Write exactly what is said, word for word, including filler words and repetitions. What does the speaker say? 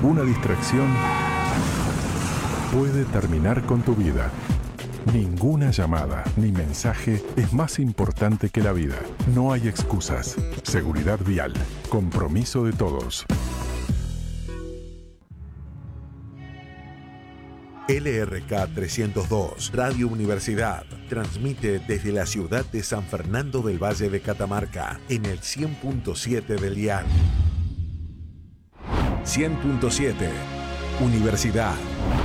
Ninguna distracción puede terminar con tu vida. Ninguna llamada ni mensaje es más importante que la vida. No hay excusas. Seguridad vial. Compromiso de todos. L R K trescientos dos, Radio Universidad, transmite desde la ciudad de San Fernando del Valle de Catamarca, en el cien punto siete del dial. cien punto siete, Universidad.